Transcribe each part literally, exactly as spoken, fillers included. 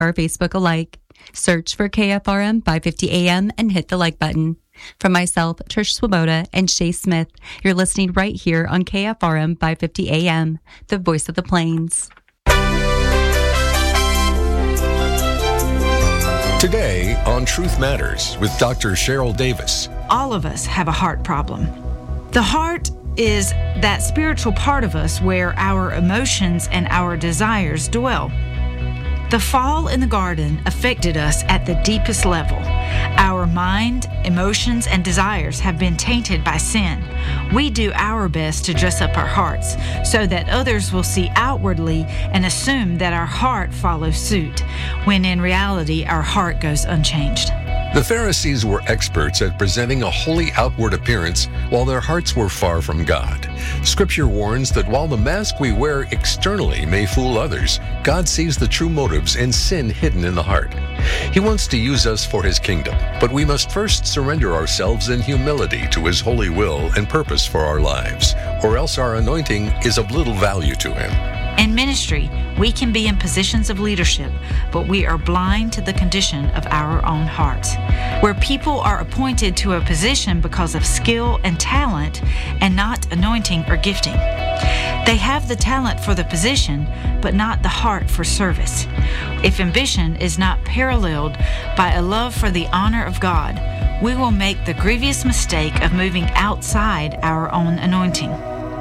or Facebook alike. Search for K F R M five fifty A M and hit the like button. From myself, Trish Swoboda, and Shay Smith, you're listening right here on K F R M five fifty A M, the voice of the plains. Today on Truth Matters with Doctor Cheryl Davis. All of us have a heart problem. The heart is that spiritual part of us where our emotions and our desires dwell. The fall in the garden affected us at the deepest level. Our mind, emotions, and desires have been tainted by sin. We do our best to dress up our hearts so that others will see outwardly and assume that our heart follows suit, when in reality our heart goes unchanged. The Pharisees were experts at presenting a holy outward appearance while their hearts were far from God. Scripture warns that while the mask we wear externally may fool others, God sees the true motives and sin hidden in the heart. He wants to use us for His kingdom, but we must first surrender ourselves in humility to His holy will and purpose for our lives, or else our anointing is of little value to Him. In ministry, we can be in positions of leadership, but we are blind to the condition of our own hearts. Where people are appointed to a position because of skill and talent and not anointing or gifting. They have the talent for the position, but not the heart for service. If ambition is not paralleled by a love for the honor of God, we will make the grievous mistake of moving outside our own anointing.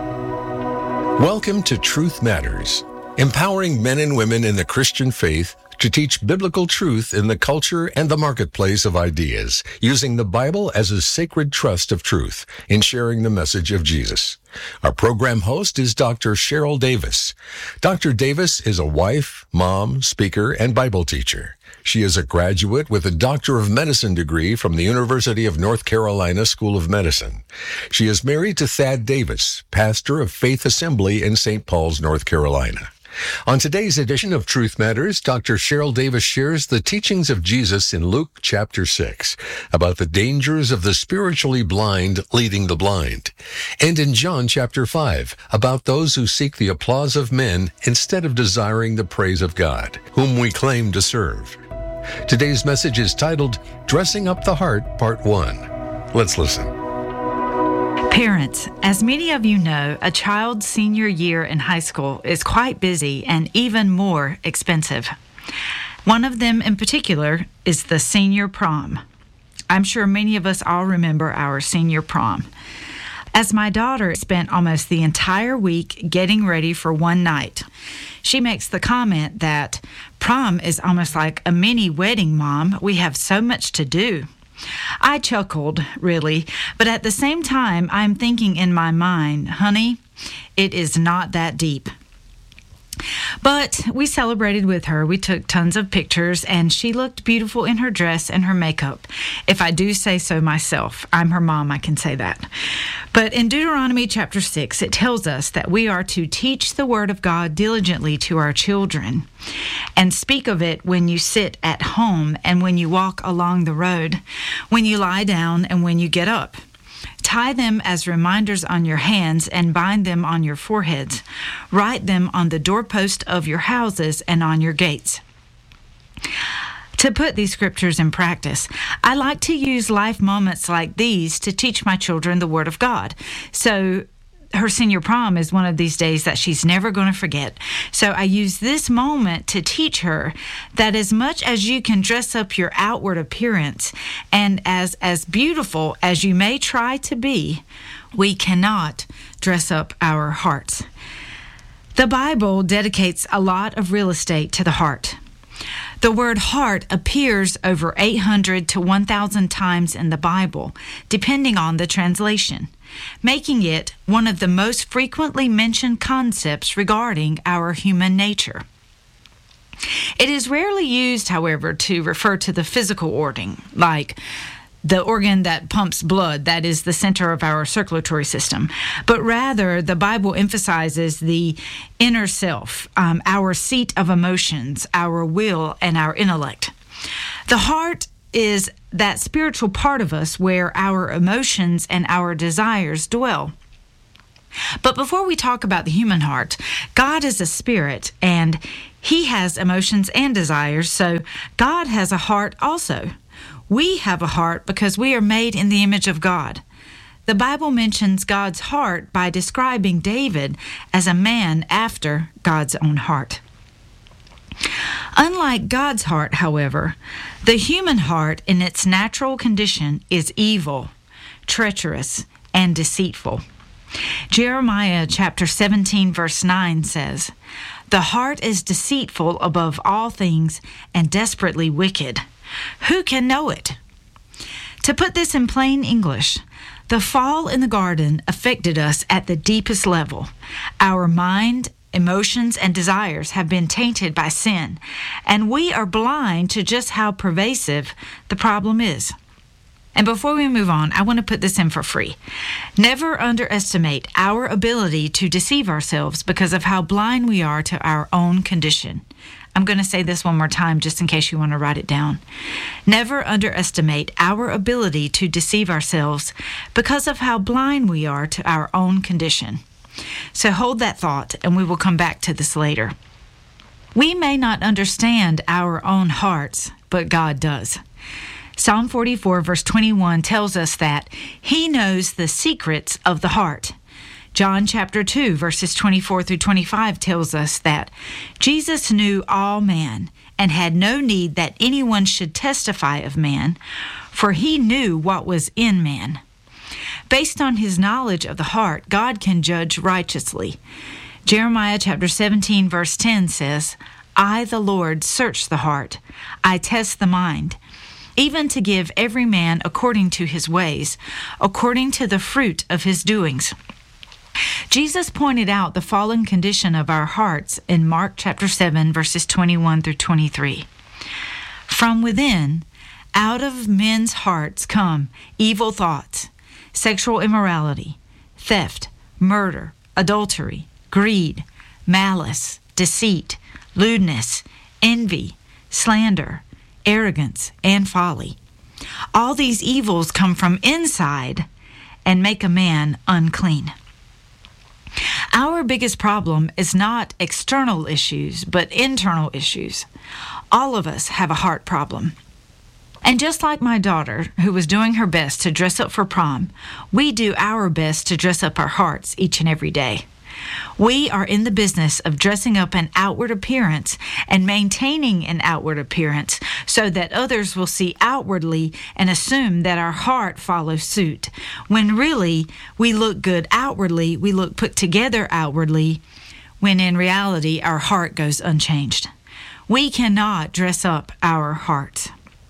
Welcome to Truth Matters, empowering men and women in the Christian faith to teach biblical truth in the culture and the marketplace of ideas, using the Bible as a sacred trust of truth in sharing the message of Jesus. Our program host is Doctor Cheryl Davis. Doctor Davis is a wife, mom, speaker, and Bible teacher. She is a graduate with a Doctor of Medicine degree from the University of North Carolina School of Medicine. She is married to Thad Davis, pastor of Faith Assembly in Saint Paul's, North Carolina. On today's edition of Truth Matters, Doctor Cheryl Davis shares the teachings of Jesus in Luke chapter six about the dangers of the spiritually blind leading the blind, and in John chapter five about those who seek the applause of men instead of desiring the praise of God, whom we claim to serve. Today's message is titled, Dressing Up the Heart, Part one. Let's listen. Parents, as many of you know, a child's senior year in high school is quite busy and even more expensive. One of them in particular is the senior prom. I'm sure many of us all remember our senior prom. As my daughter spent almost the entire week getting ready for one night, she makes the comment that prom is almost like a mini wedding, Mom. We have so much to do. I chuckled, really, but at the same time, I'm thinking in my mind, honey, it is not that deep. But we celebrated with her. We took tons of pictures, and she looked beautiful in her dress and her makeup. If I do say so myself, I'm her mom, I can say that. But in Deuteronomy chapter six, it tells us that we are to teach the word of God diligently to our children and speak of it when you sit at home and when you walk along the road, when you lie down and when you get up. Tie them as reminders on your hands and bind them on your foreheads. Write them on the doorpost of your houses and on your gates. To put these scriptures in practice, I like to use life moments like these to teach my children the Word of God. So her senior prom is one of these days that she's never going to forget. So I use this moment to teach her that as much as you can dress up your outward appearance and as, as beautiful as you may try to be, we cannot dress up our hearts. The Bible dedicates a lot of real estate to the heart. The word heart appears over eight hundred to one thousand times in the Bible, depending on the translation, making it one of the most frequently mentioned concepts regarding our human nature. It is rarely used, however, to refer to the physical organ, like the organ that pumps blood, that is the center of our circulatory system, but rather the Bible emphasizes the inner self, um, our seat of emotions, our will, and our intellect. The heart is that spiritual part of us where our emotions and our desires dwell. But before we talk about the human heart, God is a spirit, and He has emotions and desires, so God has a heart also. We have a heart because we are made in the image of God. The Bible mentions God's heart by describing David as a man after God's own heart. Unlike God's heart, however, the human heart in its natural condition is evil, treacherous, and deceitful. Jeremiah chapter seventeen verse nine says, "The heart is deceitful above all things and desperately wicked. Who can know it?" To put this in plain English, the fall in the garden affected us at the deepest level. Our mind, emotions, and desires have been tainted by sin, and we are blind to just how pervasive the problem is. And before we move on, I want to put this in for free. Never underestimate our ability to deceive ourselves because of how blind we are to our own condition. I'm going to say this one more time just in case you want to write it down. Never underestimate our ability to deceive ourselves because of how blind we are to our own condition. So hold that thought, and we will come back to this later. We may not understand our own hearts, but God does. Psalm forty-four verse twenty-one tells us that He knows the secrets of the heart. John chapter two verses twenty-four through twenty-five tells us that Jesus knew all man and had no need that anyone should testify of man, for He knew what was in man. Based on His knowledge of the heart, God can judge righteously. Jeremiah chapter seventeen verse ten says, "I, the Lord, search the heart. I test the mind, even to give every man according to his ways, according to the fruit of his doings." Jesus pointed out the fallen condition of our hearts in Mark chapter seven, verses twenty-one through twenty-three. From within, out of men's hearts come evil thoughts, sexual immorality, theft, murder, adultery, greed, malice, deceit, lewdness, envy, slander, arrogance, and folly. All these evils come from inside and make a man unclean. Our biggest problem is not external issues, but internal issues. All of us have a heart problem. And just like my daughter, who was doing her best to dress up for prom, we do our best to dress up our hearts each and every day. We are in the business of dressing up an outward appearance and maintaining an outward appearance so that others will see outwardly and assume that our heart follows suit, when really we look good outwardly, we look put together outwardly, when in reality our heart goes unchanged. We cannot dress up our hearts.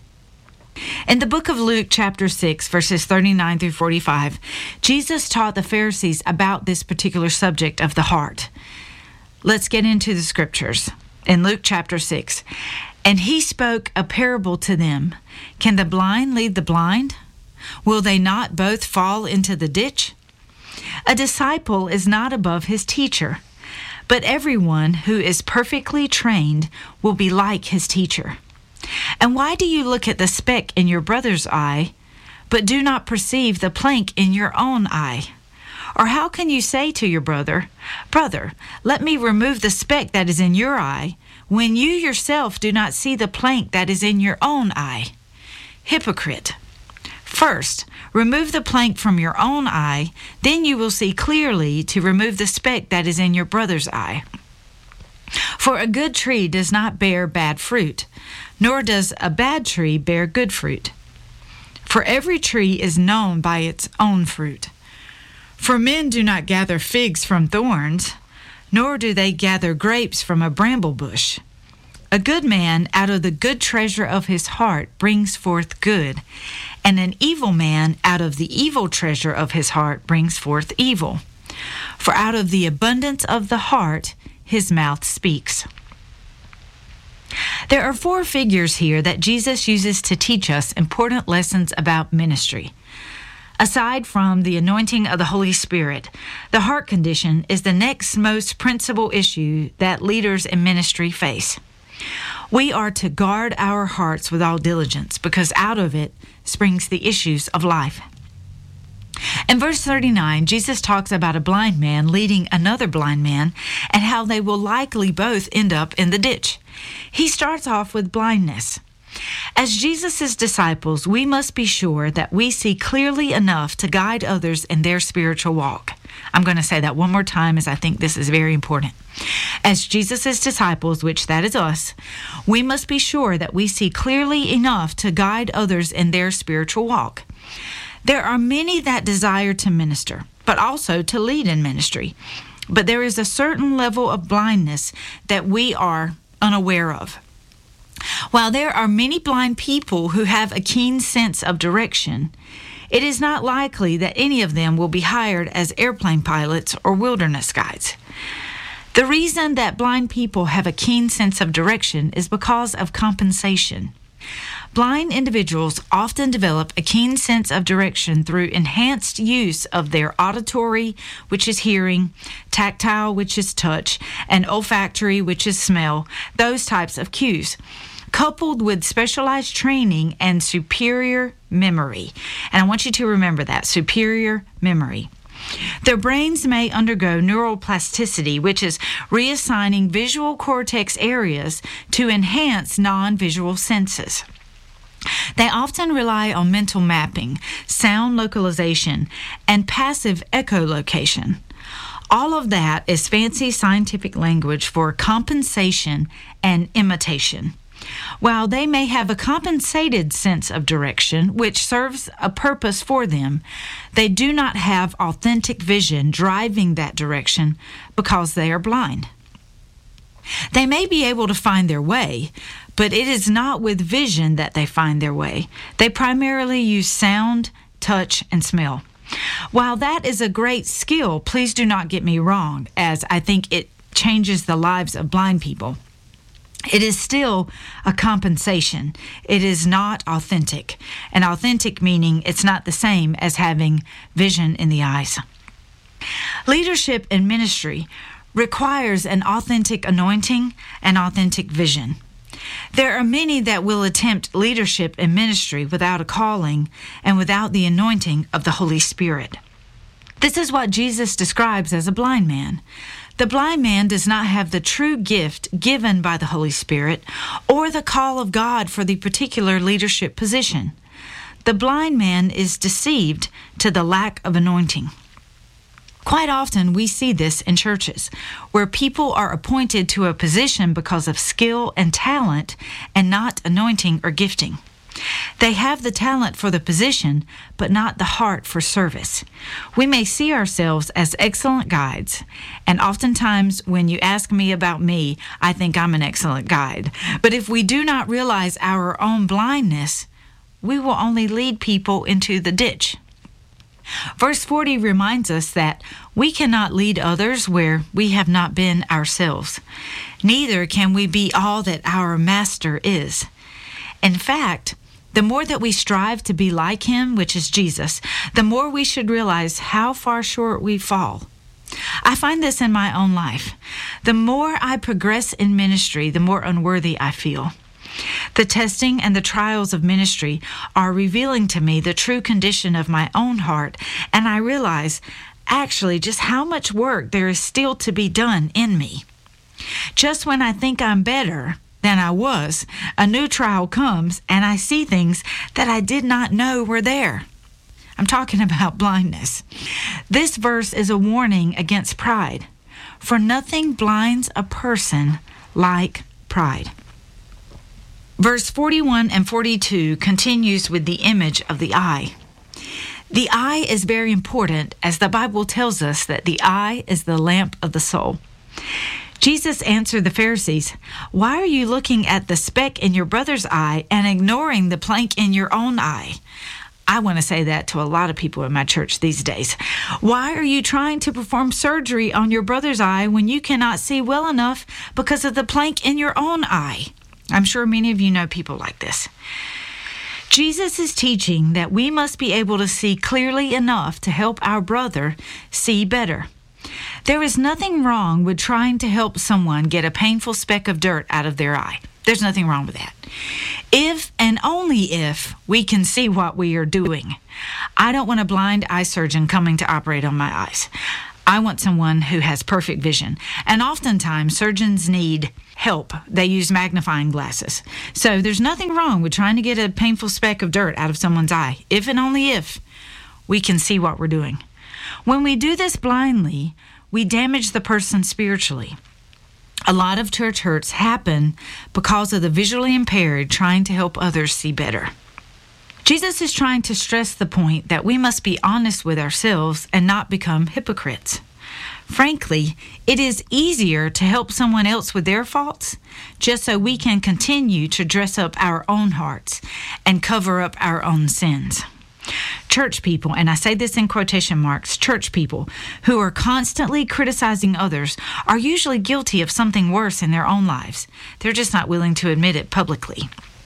In the book of Luke chapter six, verses thirty-nine through forty-five, Jesus taught the Pharisees about this particular subject of the heart. Let's get into the scriptures. In Luke chapter six, "And he spoke a parable to them. Can the blind lead the blind? Will they not both fall into the ditch? A disciple is not above his teacher, but everyone who is perfectly trained will be like his teacher. And why do you look at the speck in your brother's eye, but do not perceive the plank in your own eye? Or how can you say to your brother, 'Brother, let me remove the speck that is in your eye,' when you yourself do not see the plank that is in your own eye? Hypocrite! First, remove the plank from your own eye, then you will see clearly to remove the speck that is in your brother's eye. For a good tree does not bear bad fruit, nor does a bad tree bear good fruit. For every tree is known by its own fruit. For men do not gather figs from thorns, nor do they gather grapes from a bramble bush. A good man out of the good treasure of his heart brings forth good, and an evil man out of the evil treasure of his heart brings forth evil. For out of the abundance of the heart his mouth speaks." There are four figures here that Jesus uses to teach us important lessons about ministry. Aside from the anointing of the Holy Spirit, the heart condition is the next most principal issue that leaders in ministry face. We are to guard our hearts with all diligence, because out of it springs the issues of life. In verse thirty-nine, Jesus talks about a blind man leading another blind man and how they will likely both end up in the ditch. He starts off with blindness. As Jesus' disciples, we must be sure that we see clearly enough to guide others in their spiritual walk. I'm going to say that one more time, as I think this is very important. As Jesus' disciples, which that is us, we must be sure that we see clearly enough to guide others in their spiritual walk. There are many that desire to minister, but also to lead in ministry. But there is a certain level of blindness that we are unaware of. While there are many blind people who have a keen sense of direction, it is not likely that any of them will be hired as airplane pilots or wilderness guides. The reason that blind people have a keen sense of direction is because of compensation. Blind individuals often develop a keen sense of direction through enhanced use of their auditory, which is hearing, tactile, which is touch, and olfactory, which is smell, those types of cues, coupled with specialized training and superior memory. And I want you to remember that, superior memory. Their brains may undergo neuroplasticity, which is reassigning visual cortex areas to enhance non-visual senses. They often rely on mental mapping, sound localization, and passive echolocation. All of that is fancy scientific language for compensation and imitation. While they may have a compensated sense of direction, which serves a purpose for them, they do not have authentic vision driving that direction because they are blind. They may be able to find their way, but it is not with vision that they find their way. They primarily use sound, touch, and smell. While that is a great skill, please do not get me wrong, as I think it changes the lives of blind people. It is still a compensation. It is not authentic. And authentic meaning it's not the same as having vision in the eyes. Leadership in ministry requires an authentic anointing and authentic vision. There are many that will attempt leadership in ministry without a calling and without the anointing of the Holy Spirit. This is what Jesus describes as a blind man. The blind man does not have the true gift given by the Holy Spirit or the call of God for the particular leadership position. The blind man is deceived to the lack of anointing. Quite often we see this in churches, where people are appointed to a position because of skill and talent and not anointing or gifting. They have the talent for the position, but not the heart for service. We may see ourselves as excellent guides, and oftentimes when you ask me about me, I think I'm an excellent guide. But if we do not realize our own blindness, we will only lead people into the ditch. Verse forty reminds us that we cannot lead others where we have not been ourselves. Neither can we be all that our Master is. In fact, the more that we strive to be like Him, which is Jesus, the more we should realize how far short we fall. I find this in my own life. The more I progress in ministry, the more unworthy I feel. The testing and the trials of ministry are revealing to me the true condition of my own heart, and I realize actually just how much work there is still to be done in me. Just when I think I'm better than I was, a new trial comes and I see things that I did not know were there. I'm talking about blindness. This verse is a warning against pride, for nothing blinds a person like pride. Verse forty-one and forty-two continues with the image of the eye. The eye is very important, as the Bible tells us that the eye is the lamp of the soul. Jesus answered the Pharisees, "Why are you looking at the speck in your brother's eye and ignoring the plank in your own eye?" I want to say that to a lot of people in my church these days. Why are you trying to perform surgery on your brother's eye when you cannot see well enough because of the plank in your own eye? I'm sure many of you know people like this. Jesus is teaching that we must be able to see clearly enough to help our brother see better. There is nothing wrong with trying to help someone get a painful speck of dirt out of their eye. There's nothing wrong with that. If and only if we can see what we are doing. I don't want a blind eye surgeon coming to operate on my eyes. I want someone who has perfect vision. And oftentimes, surgeons need help. They use magnifying glasses. So there's nothing wrong with trying to get a painful speck of dirt out of someone's eye, if and only if we can see what we're doing. When we do this blindly, we damage the person spiritually. A lot of church hurts happen because of the visually impaired trying to help others see better. Jesus is trying to stress the point that we must be honest with ourselves and not become hypocrites. Frankly, it is easier to help someone else with their faults just so we can continue to dress up our own hearts and cover up our own sins. Church people, and I say this in quotation marks, church people who are constantly criticizing others are usually guilty of something worse in their own lives. They're just not willing to admit it publicly.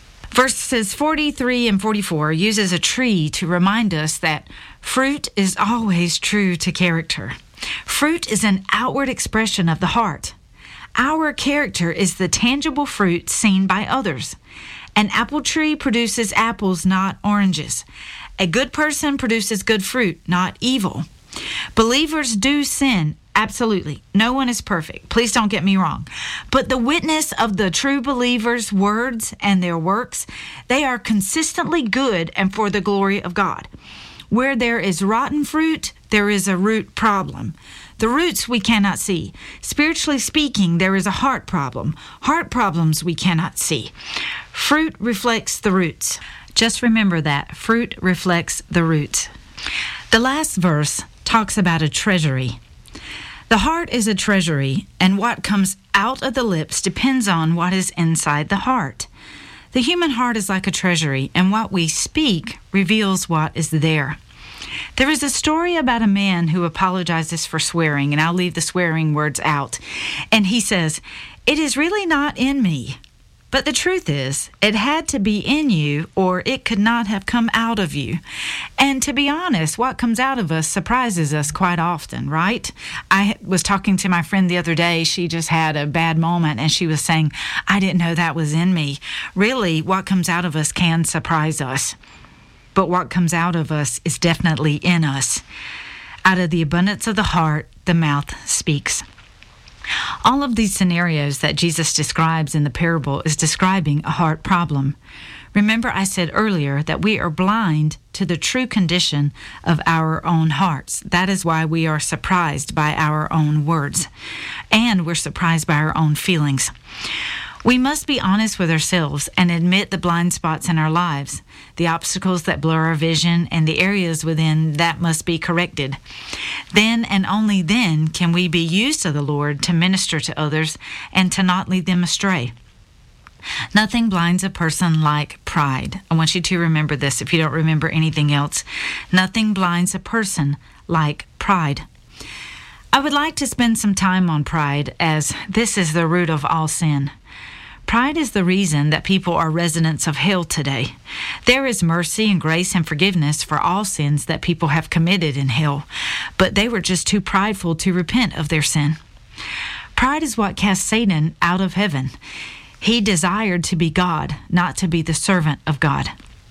Verses forty-three and forty-four uses a tree to remind us that fruit is always true to character. Fruit is an outward expression of the heart. Our character is the tangible fruit seen by others. An apple tree produces apples, not oranges. A good person produces good fruit, not evil. Believers do sin. Absolutely. No one is perfect. Please don't get me wrong. But the witness of the true believers' words and their works, they are consistently good and for the glory of God. Where there is rotten fruit, there is a root problem. The roots we cannot see. Spiritually speaking, there is a heart problem. Heart problems we cannot see. Fruit reflects the roots. Just remember that. Fruit reflects the roots. The last verse talks about a treasury. The heart is a treasury, and what comes out of the lips depends on what is inside the heart. The human heart is like a treasury, and what we speak reveals what is there. There is a story about a man who apologizes for swearing, and I'll leave the swearing words out. And he says, "It is really not in me." But the truth is, it had to be in you, or it could not have come out of you. And to be honest, what comes out of us surprises us quite often, right? I was talking to my friend the other day. She just had a bad moment, and she was saying, "I didn't know that was in me." Really, what comes out of us can surprise us. But what comes out of us is definitely in us. Out of the abundance of the heart, the mouth speaks. All of these scenarios that Jesus describes in the parable is describing a heart problem. Remember, I said earlier that we are blind to the true condition of our own hearts. That is why we are surprised by our own words, and we're surprised by our own feelings. We must be honest with ourselves and admit the blind spots in our lives, the obstacles that blur our vision, and the areas within that must be corrected. Then and only then can we be used of the Lord to minister to others and to not lead them astray. Nothing blinds a person like pride. I want you to remember this if you don't remember anything else. Nothing blinds a person like pride. I would like to spend some time on pride, as this is the root of all sin. Pride is the reason that people are residents of hell today. There is mercy and grace and forgiveness for all sins that people have committed in hell, but they were just too prideful to repent of their sin. Pride is what cast Satan out of heaven. He desired to be God, not to be the servant of God.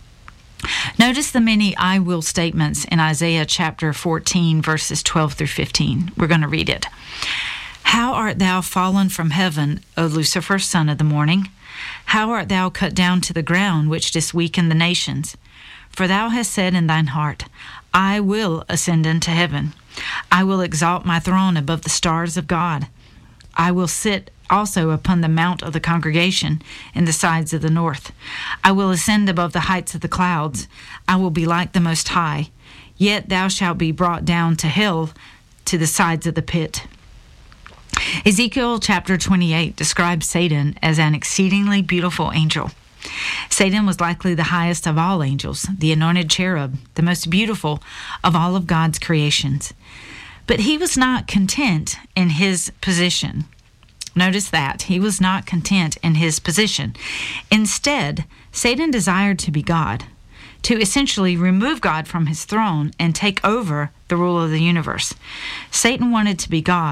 Notice the many I will statements in Isaiah chapter fourteen, verses twelve through fifteen. We're going to read it. "How art thou fallen from heaven, O Lucifer, son of the morning? How art thou cut down to the ground, which didst weaken the nations? For thou hast said in thine heart, I will ascend into heaven. I will exalt my throne above the stars of God. I will sit also upon the mount of the congregation in the sides of the north. I will ascend above the heights of the clouds. I will be like the Most High. Yet thou shalt be brought down to hell, to the sides of the pit." Ezekiel chapter twenty-eight describes Satan as an exceedingly beautiful angel. Satan was likely the highest of all angels, the anointed cherub, the most beautiful of all of God's creations. But he was not content in his position. Notice that. He was not content in his position. Instead, Satan desired to be God, to essentially remove God from his throne and take over the rule of the universe. Satan wanted to be God,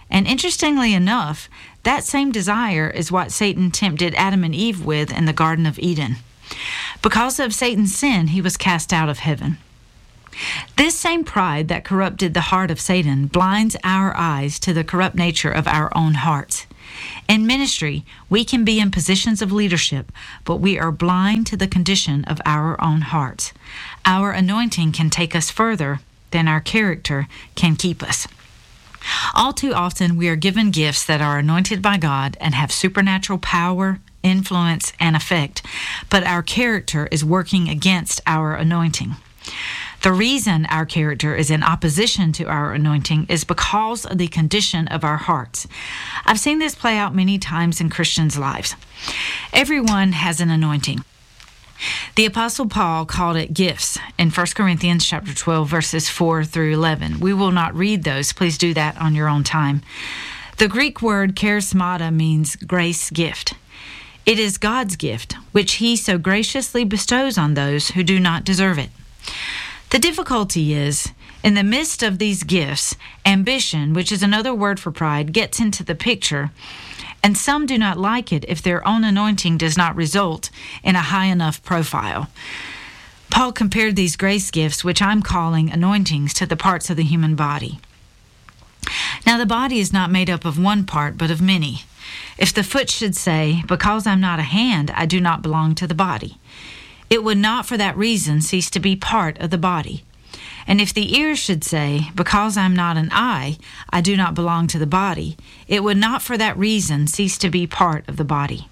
And interestingly enough, that same desire is what Satan tempted Adam and Eve with in the Garden of Eden. Because of Satan's sin, he was cast out of heaven. This same pride that corrupted the heart of Satan blinds our eyes to the corrupt nature of our own hearts. In ministry, we can be in positions of leadership, but we are blind to the condition of our own hearts. Our anointing can take us further than our character can keep us. All too often, we are given gifts that are anointed by God and have supernatural power, influence, and effect, but our character is working against our anointing. The reason our character is in opposition to our anointing is because of the condition of our hearts. I've seen this play out many times in Christians' lives. Everyone has an anointing. The Apostle Paul called it gifts in First Corinthians chapter twelve, verses four through eleven. We will not read those. Please do that on your own time. The Greek word charismata means grace gift. It is God's gift, which he so graciously bestows on those who do not deserve it. The difficulty is, in the midst of these gifts, ambition, which is another word for pride, gets into the picture, and some do not like it if their own anointing does not result in a high enough profile. Paul compared these grace gifts, which I'm calling anointings, to the parts of the human body. Now, the body is not made up of one part, but of many. If the foot should say, "Because I'm not a hand, I do not belong to the body," it would not for that reason cease to be part of the body. And if the ear should say, "Because I'm not an eye, I do not belong to the body," it would not for that reason cease to be part of the body.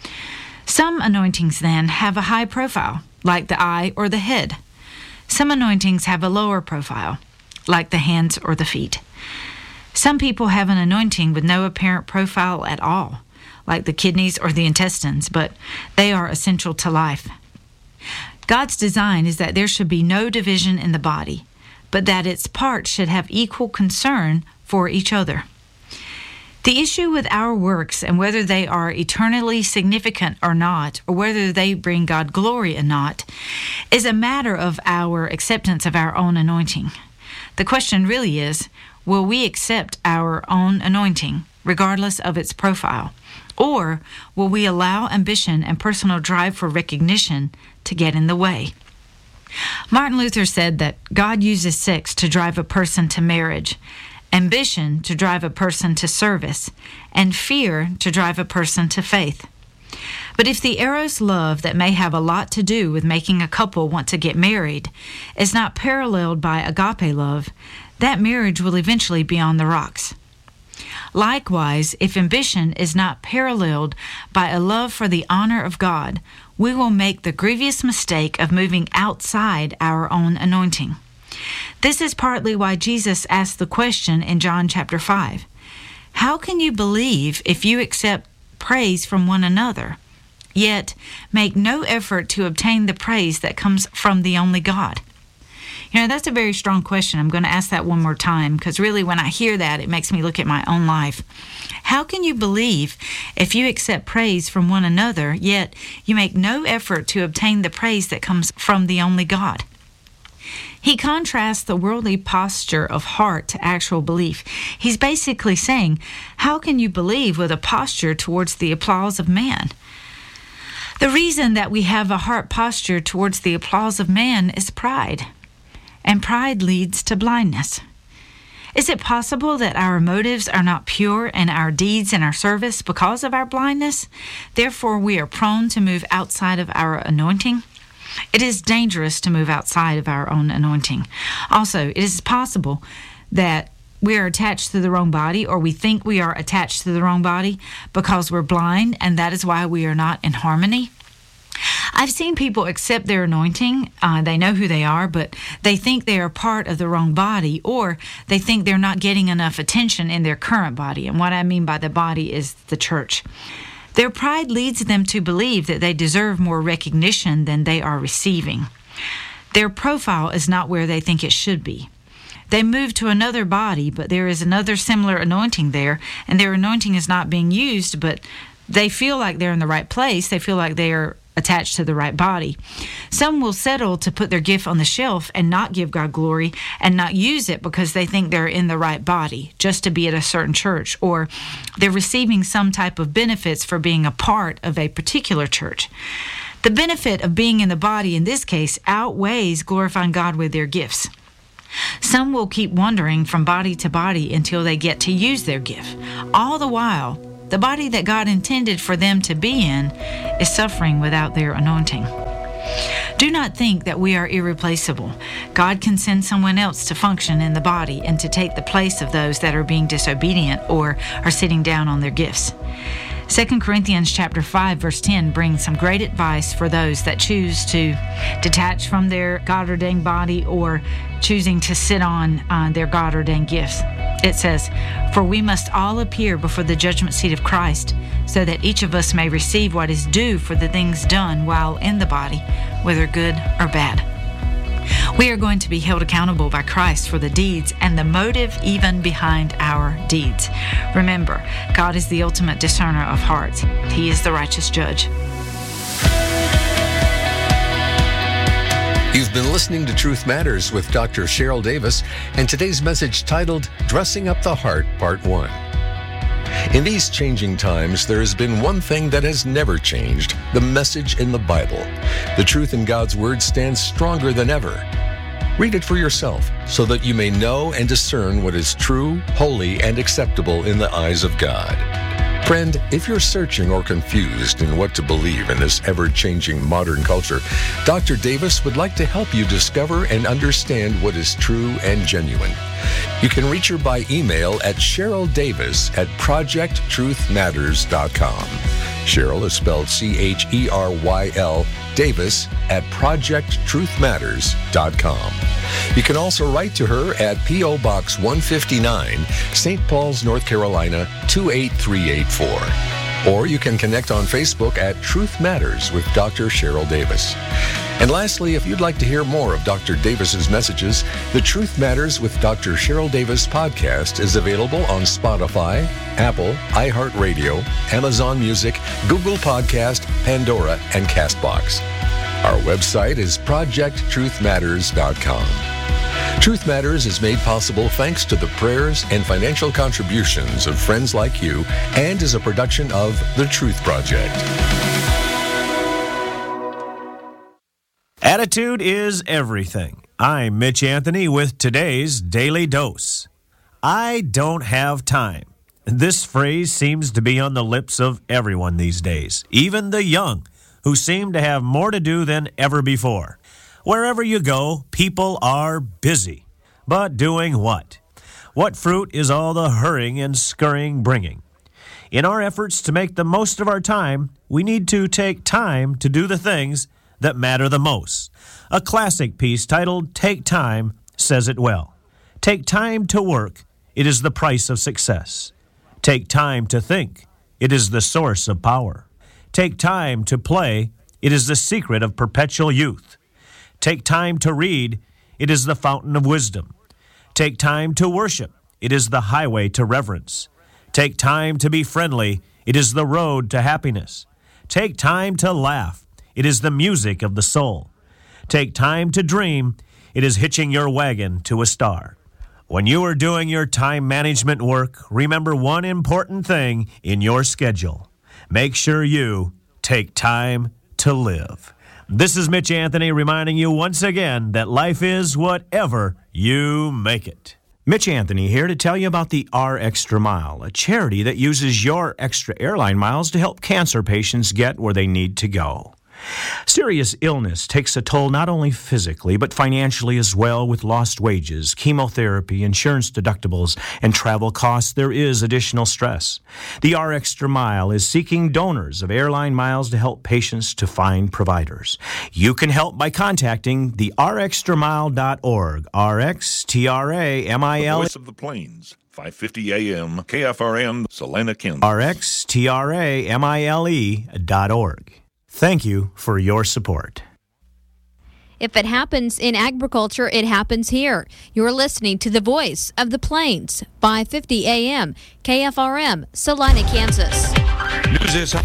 Some anointings then have a high profile, like the eye or the head. Some anointings have a lower profile, like the hands or the feet. Some people have an anointing with no apparent profile at all, like the kidneys or the intestines, but they are essential to life. God's design is that there should be no division in the body, but that its parts should have equal concern for each other. The issue with our works and whether they are eternally significant or not, or whether they bring God glory or not, is a matter of our acceptance of our own anointing. The question really is, will we accept our own anointing, regardless of its profile? Or will we allow ambition and personal drive for recognition to get in the way? Martin Luther said that God uses sex to drive a person to marriage, ambition to drive a person to service, and fear to drive a person to faith. But if the eros love that may have a lot to do with making a couple want to get married is not paralleled by agape love, that marriage will eventually be on the rocks. Likewise, if ambition is not paralleled by a love for the honor of God, we will make the grievous mistake of moving outside our own anointing. This is partly why Jesus asked the question in John chapter five. How can you believe if you accept praise from one another, yet make no effort to obtain the praise that comes from the only God? You know, that's a very strong question. I'm going to ask that one more time, because really when I hear that, it makes me look at my own life. How can you believe if you accept praise from one another, yet you make no effort to obtain the praise that comes from the only God? He contrasts the worldly posture of heart to actual belief. He's basically saying, how can you believe with a posture towards the applause of man? The reason that we have a heart posture towards the applause of man is pride. And pride leads to blindness. Is it possible that our motives are not pure in our deeds and our service because of our blindness? Therefore, we are prone to move outside of our anointing. It is dangerous to move outside of our own anointing. Also, it is possible that we are attached to the wrong body, or we think we are attached to the wrong body because we're blind, and that is why we are not in harmony. I've seen people accept their anointing. Uh, they know who they are, but they think they are part of the wrong body, or they think they're not getting enough attention in their current body. And what I mean by the body is the church. Their pride leads them to believe that they deserve more recognition than they are receiving. Their profile is not where they think it should be. They move to another body, but there is another similar anointing there, and their anointing is not being used, but they feel like they're in the right place. They feel like they are attached to the right body. Some will settle to put their gift on the shelf and not give God glory and not use it because they think they're in the right body just to be at a certain church, or they're receiving some type of benefits for being a part of a particular church. The benefit of being in the body in this case outweighs glorifying God with their gifts. Some will keep wandering from body to body until they get to use their gift. All the while, the body that God intended for them to be in is suffering without their anointing. Do not think that we are irreplaceable. God can send someone else to function in the body and to take the place of those that are being disobedient or are sitting down on their gifts. Second Corinthians chapter five, verse ten brings some great advice for those that choose to detach from their God-ordained body or choosing to sit on uh, their God-ordained gifts. It says, "For we must all appear before the judgment seat of Christ, so that each of us may receive what is due for the things done while in the body, whether good or bad." We are going to be held accountable by Christ for the deeds and the motive even behind our deeds. Remember, God is the ultimate discerner of hearts. He is the righteous judge. You've been listening to Truth Matters with Doctor Cheryl Davis, and today's message titled Dressing Up the Heart, Part one. In these changing times, there has been one thing that has never changed: the message in the Bible. The truth in God's Word stands stronger than ever. Read it for yourself so that you may know and discern what is true, holy, and acceptable in the eyes of God. Friend, if you're searching or confused in what to believe in this ever-changing modern culture, Doctor Davis would like to help you discover and understand what is true and genuine. You can reach her by email at Cheryl Davis at project truth matters dot com. Cheryl is spelled C H E R Y L, Davis at project truth matters dot com. You can also write to her at P O Box one fifty-nine, Saint Paul's, North Carolina, two eight three eight four. Or you can connect on Facebook at Truth Matters with Doctor Cheryl Davis. And lastly, if you'd like to hear more of Doctor Davis's messages, the Truth Matters with Doctor Cheryl Davis podcast is available on Spotify, Apple, iHeartRadio, Amazon Music, Google Podcast, Pandora, and CastBox. Our website is project truth matters dot com. Truth Matters is made possible thanks to the prayers and financial contributions of friends like you, and is a production of The Truth Project. Attitude is everything. I'm Mitch Anthony with today's Daily Dose. I don't have time. This phrase seems to be on the lips of everyone these days, even the young, who seem to have more to do than ever before. Wherever you go, people are busy. But doing what? What fruit is all the hurrying and scurrying bringing? In our efforts to make the most of our time, we need to take time to do the things that matter the most. A classic piece titled Take Time says it well. Take time to work. It is the price of success. Take time to think. It is the source of power. Take time to play. It is the secret of perpetual youth. Take time to read. It is the fountain of wisdom. Take time to worship. It is the highway to reverence. Take time to be friendly. It is the road to happiness. Take time to laugh. It is the music of the soul. Take time to dream. It is hitching your wagon to a star. When you are doing your time management work, remember one important thing in your schedule. Make sure you take time to live. This is Mitch Anthony reminding you once again that life is whatever you make it. Mitch Anthony here to tell you about the R Extra Mile, a charity that uses your extra airline miles to help cancer patients get where they need to go. Serious illness takes a toll not only physically, but financially as well. With lost wages, chemotherapy, insurance deductibles, and travel costs, there is additional stress. The R Extra Mile is seeking donors of airline miles to help patients to find providers. You can help by contacting the r extra mile dot org, R X T R A M I L. The Voice of the Plains, five fifty A M, K F R M, Salina, Kansas. R X T R A M I L E dot org. Thank you for your support. If it happens in agriculture, it happens here. You're listening to the Voice of the Plains, five fifty A M, K F R M, Salina, Kansas. News is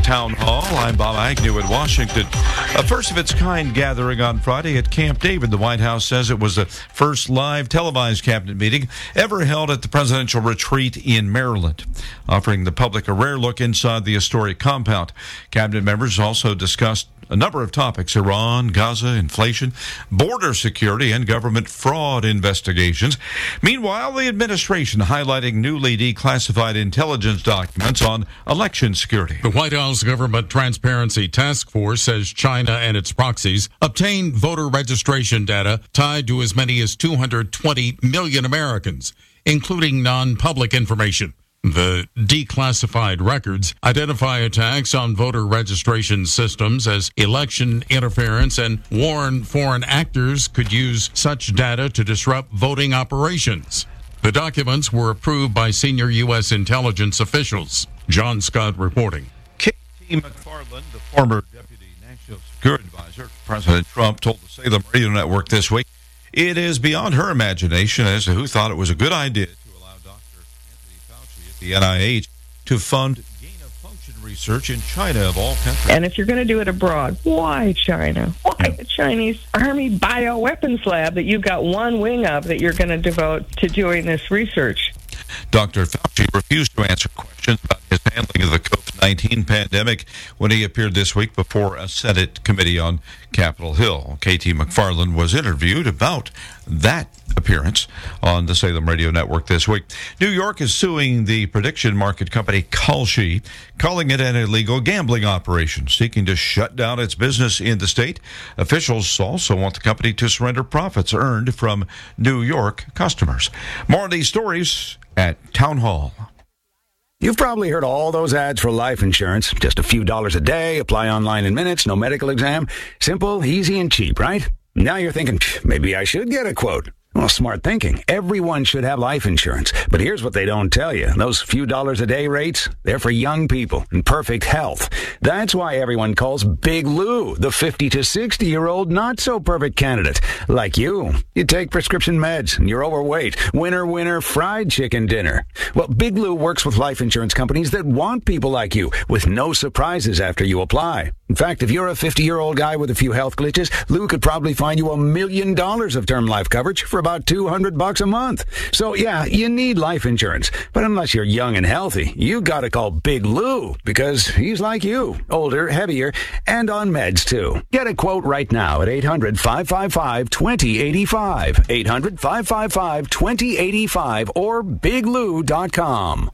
Town Hall. I'm Bob Agnew in Washington. A first-of-its-kind gathering on Friday at Camp David. The White House says it was the first live televised cabinet meeting ever held at the presidential retreat in Maryland, offering the public a rare look inside the historic compound. Cabinet members also discussed a number of topics: Iran, Gaza, inflation, border security, and government fraud investigations. Meanwhile, the administration highlighting newly declassified intelligence documents on election security. The White House Government Transparency Task Force says China and its proxies obtained voter registration data tied to as many as two hundred twenty million Americans, including non-public information. The declassified records identify attacks on voter registration systems as election interference and warn foreign actors could use such data to disrupt voting operations. The documents were approved by senior U S intelligence officials. John Scott reporting. K T McFarland, the former Deputy National Security Advisor to President Trump, told the Salem Radio Network this week it is beyond her imagination as to who thought it was a good idea to allow Doctor Anthony Fauci at the N I H to fund gain-of-function research in China, of all countries. And if you're going to do it abroad, why China? Why the Chinese Army bioweapons lab that you've got one wing of that you're going to devote to doing this research? Doctor Fauci refused to answer questions about his handling of the COVID nineteen pandemic when he appeared this week before a Senate committee on Capitol Hill. K T McFarland was interviewed about that appearance on the Salem Radio Network this week. New York is suing the prediction market company Kalshi, calling it an illegal gambling operation, seeking to shut down its business in the state. Officials also want the company to surrender profits earned from New York customers. More on these stories at Town Hall. You've probably heard all those ads for life insurance. Just a few dollars a day, apply online in minutes, no medical exam. Simple, easy, and cheap, right? Now you're thinking, maybe I should get a quote. Well, smart thinking. Everyone should have life insurance. But here's what they don't tell you. Those few dollars a day rates, they're for young people in perfect health. That's why everyone calls Big Lou the fifty to sixty-year-old not-so-perfect candidate. Like you. You take prescription meds and you're overweight. Winner, winner, fried chicken dinner. Well, Big Lou works with life insurance companies that want people like you with no surprises after you apply. In fact, if you're a fifty-year-old guy with a few health glitches, Lou could probably find you a million dollars of term life coverage for about two hundred bucks a month. So yeah, you need life insurance. But unless you're young and healthy, you gotta call Big Lou because he's like you, older, heavier, and on meds too. Get a quote right now at eight hundred, five five five, two zero eight five, eight hundred, five five five, two zero eight five, or big lou dot com.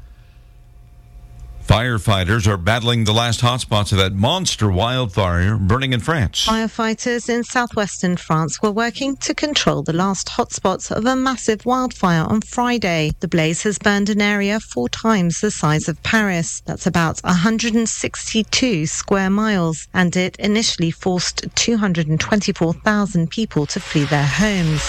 Firefighters are battling the last hotspots of that monster wildfire burning in France. Firefighters in southwestern France were working to control the last hotspots of a massive wildfire on Friday. The blaze has burned an area four times the size of Paris. That's about one hundred sixty-two square miles, and it initially forced two hundred twenty-four thousand people to flee their homes.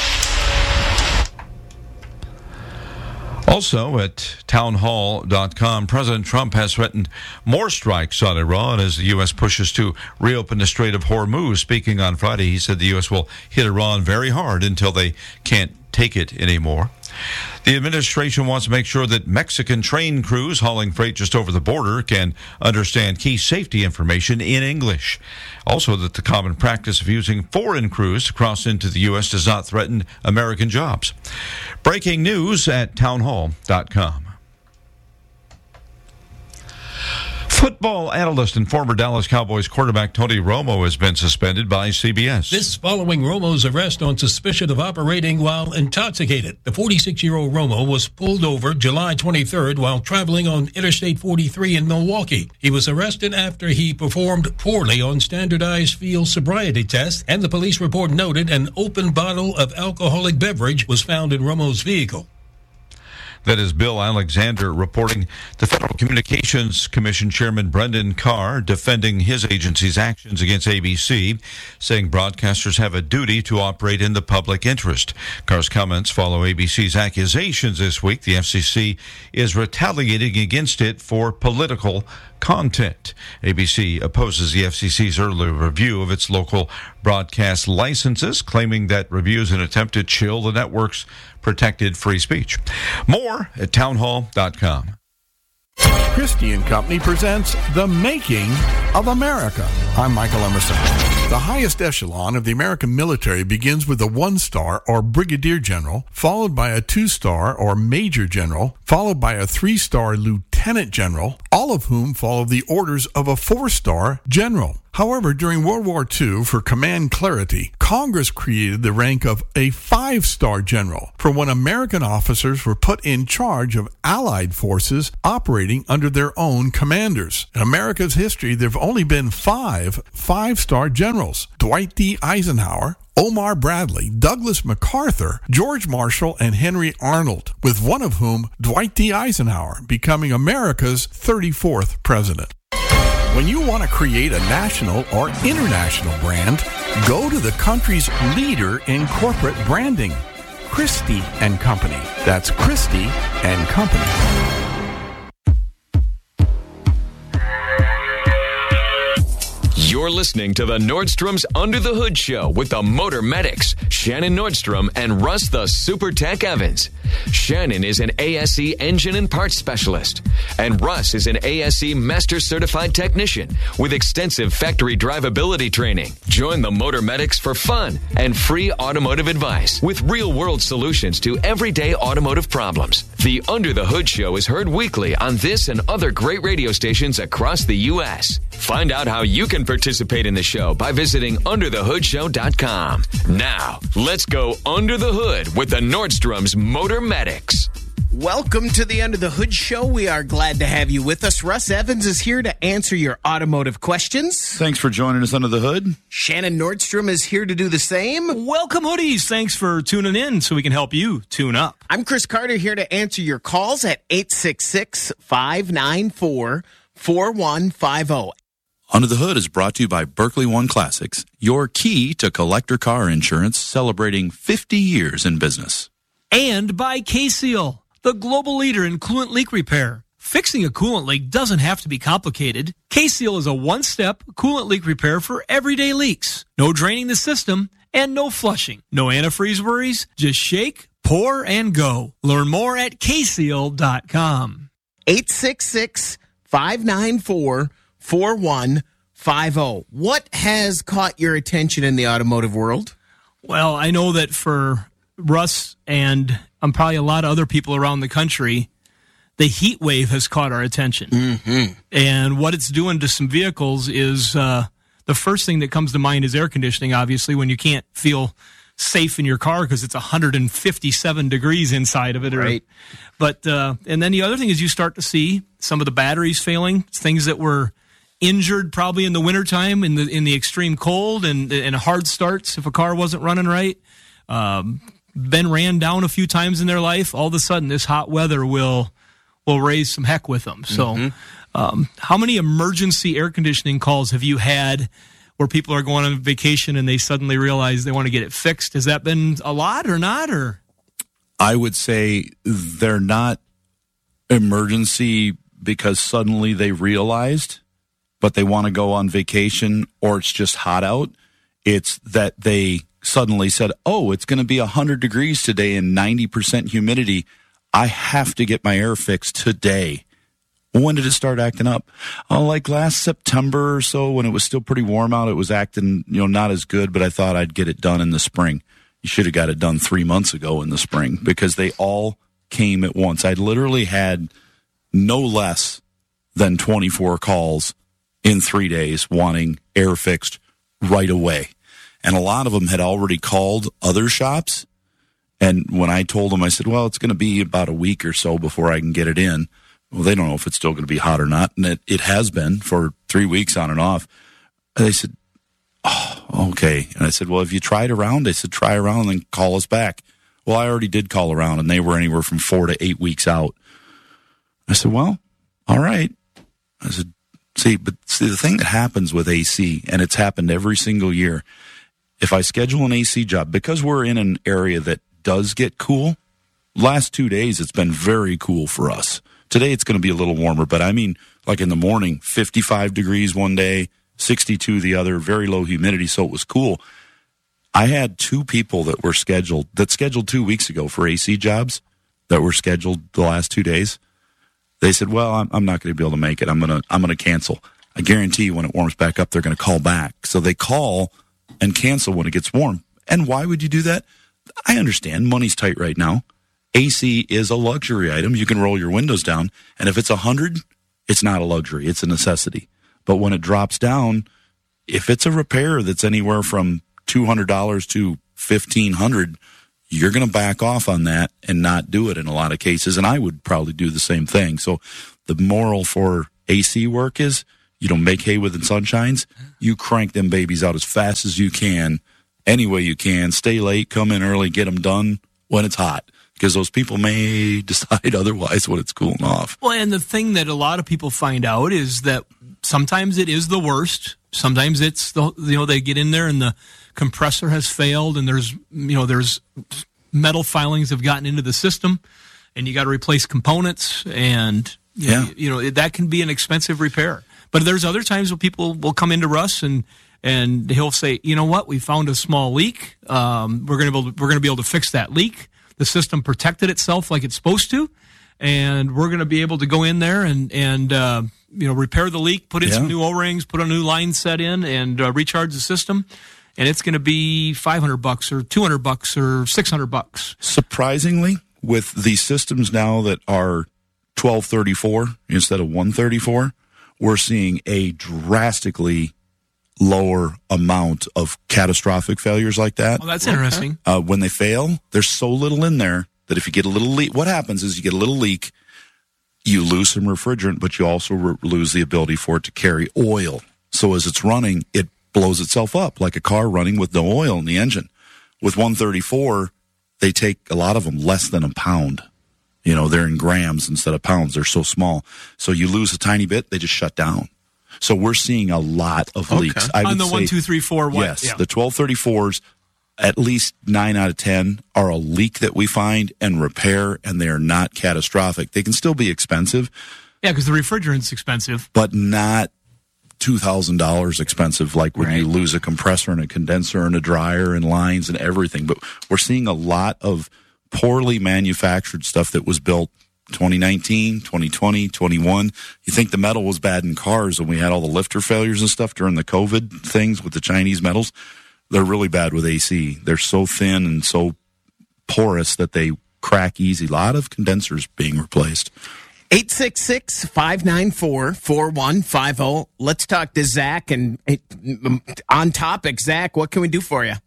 Also at town hall dot com, President Trump has threatened more strikes on Iran as the U S pushes to reopen the Strait of Hormuz. Speaking on Friday, he said the U S will hit Iran very hard until they can't take it anymore. The administration wants to make sure that Mexican train crews hauling freight just over the border can understand key safety information in English. Also, that the common practice of using foreign crews to cross into the U S does not threaten American jobs. Breaking news at town hall dot com. Football analyst and former Dallas Cowboys quarterback Tony Romo has been suspended by C B S. This following Romo's arrest on suspicion of operating while intoxicated. The forty-six-year-old Romo was pulled over July twenty-third while traveling on Interstate forty-three in Milwaukee. He was arrested after he performed poorly on standardized field sobriety tests, and the police report noted an open bottle of alcoholic beverage was found in Romo's vehicle. That is Bill Alexander reporting. The Federal Communications Commission Chairman Brendan Carr defending his agency's actions against A B C, saying broadcasters have a duty to operate in the public interest. Carr's comments follow A B C's accusations this week. The F C C is retaliating against it for political content. A B C opposes the F C C's early review of its local broadcast licenses, claiming that review is an attempt to chill the network's protected free speech. More at town hall dot com. Christie and Company presents The Making of America. I'm Michael Emerson. The highest echelon of the American military begins with a one-star or brigadier general, followed by a two-star or major general, followed by a three-star lieutenant general, all of whom follow the orders of a four-star general. However, during World War Two, for command clarity, Congress created the rank of a five-star general for when American officers were put in charge of Allied forces operating under their own commanders. In America's history, there have only been five five-star generals: Dwight D. Eisenhower, Omar Bradley, Douglas MacArthur, George Marshall, and Henry Arnold, with one of whom, Dwight D. Eisenhower, becoming America's thirty-fourth president. When you want to create a national or international brand, go to the country's leader in corporate branding, Christie and Company. That's Christie and Company. You're listening to the Nordstrom's Under the Hood Show with the Motor Medics, Shannon Nordstrom and Russ the Super Tech Evans. Shannon is an A S E engine and parts specialist, and Russ is an A S E Master Certified Technician with extensive factory drivability training. Join the Motor Medics for fun and free automotive advice with real-world solutions to everyday automotive problems. The Under the Hood Show is heard weekly on this and other great radio stations across the U S Find out how you can participate in the show by visiting under the hood show dot com. Now, let's go under the hood with the Nordstrom's Motor Medics. Welcome to the Under the Hood Show. We are glad to have you with us. Russ Evans is here to answer your automotive questions. Thanks for joining us under the hood. Shannon Nordstrom is here to do the same. Welcome, hoodies. Thanks for tuning in so we can help you tune up. I'm Chris Carter here to answer your calls at eight six six, five nine four, four one five zero. Under the Hood is brought to you by Berkeley One Classics, your key to collector car insurance, celebrating fifty years in business. And by K-Seal, the global leader in coolant leak repair. Fixing a coolant leak doesn't have to be complicated. K-Seal is a one-step coolant leak repair for everyday leaks. No draining the system and no flushing. No antifreeze worries. Just shake, pour, and go. Learn more at K seal dot com. eight six six, five nine four, four one five zero. What has caught your attention in the automotive world? Well, I know that for Russ and um, probably a lot of other people around the country, the heat wave has caught our attention. Mm-hmm. And what it's doing to some vehicles is uh, the first thing that comes to mind is air conditioning, obviously, when you can't feel safe in your car because it's one hundred fifty-seven degrees inside of it. Right. But, uh, and then the other thing is you start to see some of the batteries failing, things that were injured probably in the wintertime in the in the extreme cold and and hard starts if a car wasn't running right. Um, been ran down a few times in their life. All of a sudden, this hot weather will will raise some heck with them. So, Mm-hmm. um, how many emergency air conditioning calls have you had where people are going on vacation and they suddenly realize they want to get it fixed? Has that been a lot or not? Or I would say they're not emergency because suddenly they realized, but they want to go on vacation or it's just hot out. It's that they suddenly said, oh, it's going to be one hundred degrees today and ninety percent humidity. I have to get my air fixed today. When did it start acting up? Oh, like last September or so when it was still pretty warm out, it was acting, you know, not as good, but I thought I'd get it done in the spring. You should have got it done three months ago in the spring because they all came at once. I literally had no less than twenty-four calls in three days wanting air fixed right away. And a lot of them had already called other shops. And when I told them, I said, well, it's going to be about a week or so before I can get it in. Well, they don't know if it's still going to be hot or not. And it, it has been for three weeks on and off. And they said, oh, okay. And I said, well, have you tried around? They said, try around and then call us back. Well, I already did call around, and they were anywhere from four to eight weeks out. I said, well, all right. I said, see, but see, the thing that happens with A C, and it's happened every single year, if I schedule an A C job, because we're in an area that does get cool, last two days it's been very cool for us. Today it's going to be a little warmer, but I mean, like in the morning, fifty-five degrees one day, sixty-two the other, very low humidity, so it was cool. I had two people that were scheduled, that scheduled two weeks ago for A C jobs that were scheduled the last two days. They said, well, I'm, I'm not going to be able to make it. I'm going to I'm going to cancel. I guarantee you when it warms back up, they're going to call back. So they call and cancel when it gets warm. And why would you do that? I understand. Money's tight right now. A C is a luxury item. You can roll your windows down. And if it's one hundred, it's not a luxury. It's a necessity. But when it drops down, if it's a repair that's anywhere from two hundred dollars to fifteen hundred dollars, you're going to back off on that and not do it in a lot of cases. And I would probably do the same thing. So the moral for A C work is you don't make hay with the sunshines. You crank them babies out as fast as you can, any way you can. Stay late, come in early, get them done when it's hot. Because those people may decide otherwise when it's cooling off. Well, and the thing that a lot of people find out is that sometimes it is the worst. Sometimes it's the, you know, they get in there and the compressor has failed and there's, you know, there's metal filings have gotten into the system and you got to replace components and, you yeah. know, you know, that can be an expensive repair. But there's other times where people will come into Russ and, and he'll say, you know what, we found a small leak. Um, we're going to we're going to be able to fix that leak. The system protected itself like it's supposed to, and we're going to be able to go in there and and uh, you know repair the leak, put in yeah. some new O-rings, put a new line set in, and uh, recharge the system. And it's going to be five hundred bucks or two hundred bucks or six hundred bucks. Surprisingly, with the systems now that are twelve thirty-four instead of one thirty-four, we're seeing a drastically lower amount of catastrophic failures like that. Oh, that's interesting. Uh, when they fail, there's so little in there that if you get a little leak, what happens is you get a little leak, you lose some refrigerant, but you also re- lose the ability for it to carry oil. So as it's running, it blows itself up like a car running with no oil in the engine. With one thirty-four, they take a lot of them less than a pound. You know, they're in grams instead of pounds. They're so small. So you lose a tiny bit, they just shut down. So we're seeing a lot of okay. leaks. I On would the say, one, two, three, four, one. Yes, yeah. the twelve thirty-fours, at least nine out of ten are a leak that we find and repair, and they are not catastrophic. They can still be expensive. Yeah, because the refrigerant's expensive. But not two thousand dollars expensive like when right. you lose a compressor and a condenser and a dryer and lines and everything. But we're seeing a lot of poorly manufactured stuff that was built twenty nineteen, twenty twenty, twenty-one. You think the metal was bad in cars when we had all the lifter failures and stuff during the COVID things with the Chinese metals? They're really bad with A C. They're so thin and so porous that they crack easy. A lot of condensers being replaced. eight six six, five nine four, four one five zero. Let's talk to Zach. And on topic, Zach, what can we do for you?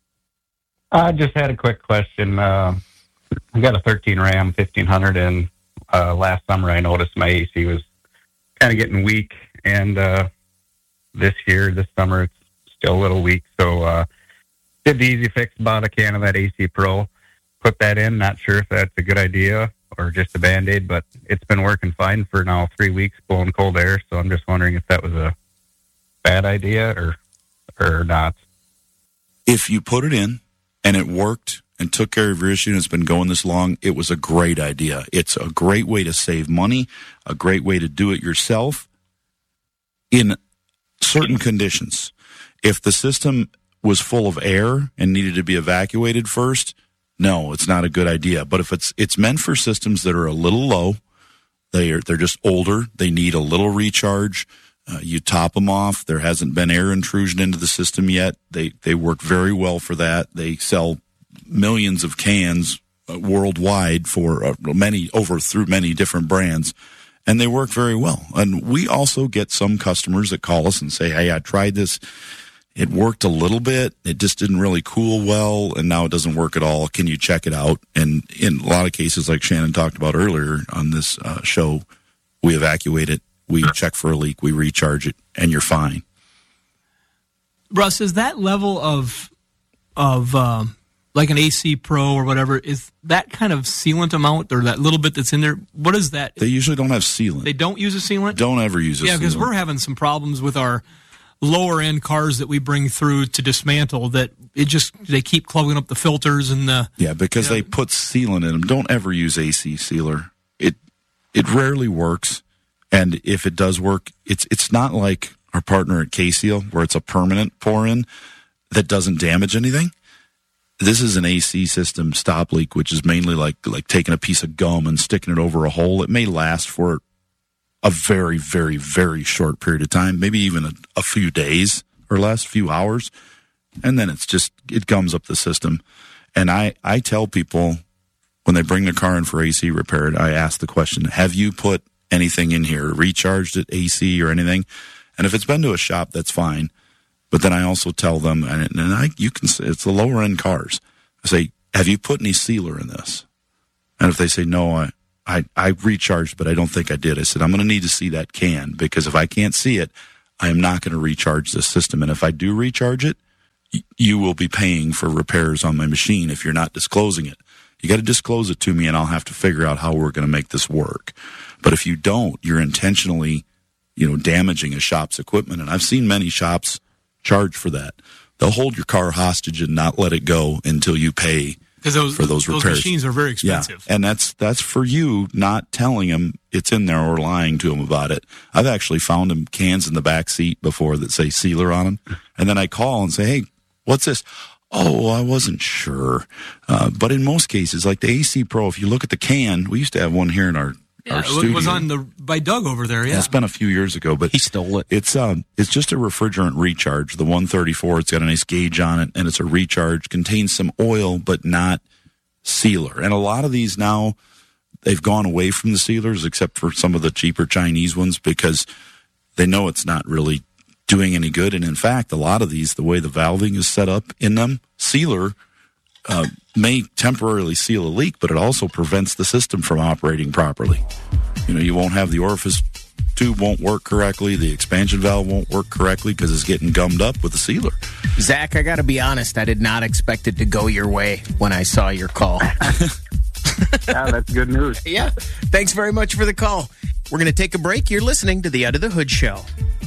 I just had a quick question. Uh, I got a thirteen Ram fifteen hundred, and uh, last summer I noticed my A C was kind of getting weak, and uh, this year, this summer, it's still a little weak. So uh, did the easy fix, bought a can of that A C Pro, put that in. Not sure if that's a good idea or just a Band-Aid, but it's been working fine for now three weeks, blowing cold air. So I'm just wondering if that was a bad idea or or not. If you put it in and it worked and took care of your issue and it's been going this long, it was a great idea. It's a great way to save money, a great way to do it yourself in certain conditions. If the system was full of air and needed to be evacuated first, no, it's not a good idea. But if it's it's meant for systems that are a little low, they are they're just older, they need a little recharge. Uh, you top them off. There hasn't been air intrusion into the system yet. They they work very well for that. They sell millions of cans uh, worldwide for uh, many over through many different brands, and they work very well. And we also get some customers that call us and say, "Hey, I tried this. It worked a little bit. It just didn't really cool well, and now it doesn't work at all. Can you check it out?" And in a lot of cases, like Shannon talked about earlier on this uh, show, we evacuate it, we check for a leak, we recharge it, and you're fine. Russ, is that level of of um, like an A C Pro or whatever, is that kind of sealant amount or that little bit that's in there? What is that? They usually don't have sealant. They don't use a sealant? Don't ever use a yeah, sealant. Yeah, because we're having some problems with our lower end cars that we bring through to dismantle that it just they keep clogging up the filters and the yeah because you know, they put sealant in them. Don't ever use A C sealer. It it rarely works, and if it does work, it's it's not like our partner at K-Seal where it's a permanent pour in that doesn't damage anything. This is an A C system stop leak, which is mainly like like taking a piece of gum and sticking it over a hole. It may last for a very, very, very short period of time, maybe even a, a few days or less, few hours. And then it's just, it gums up the system. And I, I tell people when they bring their car in for A C repaired, I ask the question, have you put anything in here, recharged it, A C or anything? And if it's been to a shop, that's fine. But then I also tell them, and, and I, you can say it's the lower end cars. I say, have you put any sealer in this? And if they say, no, I, I, I recharged, but I don't think I did. I said, I'm going to need to see that can, because if I can't see it, I am not going to recharge this system. And if I do recharge it, y- you will be paying for repairs on my machine if you're not disclosing it. You got to disclose it to me, and I'll have to figure out how we're going to make this work. But if you don't, you're intentionally, you know, damaging a shop's equipment. And I've seen many shops charge for that. They'll hold your car hostage and not let it go until you pay those, for those repairs. Those machines are very expensive. Yeah, and that's that's for you not telling them it's in there or lying to them about it. I've actually found them cans in the back seat before that say sealer on them, and then I call and say, "Hey, what's this?" Oh, I wasn't sure. Uh, but in most cases, like the A C Pro, if you look at the can, we used to have one here in our Yeah, our it studio. was on the by Doug over there. Yeah, It's been a few years ago, but he stole it. It's um, it's just a refrigerant recharge. The one thirty-four. It's got a nice gauge on it, and it's a recharge. Contains some oil, but not sealer. And a lot of these now, they've gone away from the sealers, except for some of the cheaper Chinese ones, because they know it's not really doing any good. And in fact, a lot of these, the way the valving is set up in them, sealer uh, may temporarily seal a leak, but it also prevents the system from operating properly. You know, you won't have the orifice tube won't work correctly, the expansion valve won't work correctly because it's getting gummed up with the sealer. Zach, I got to be honest, I did not expect it to go your way when I saw your call. Yeah, that's good news. Yeah, thanks very much for the call. We're going to take a break. You're listening to the Under the Hood Show.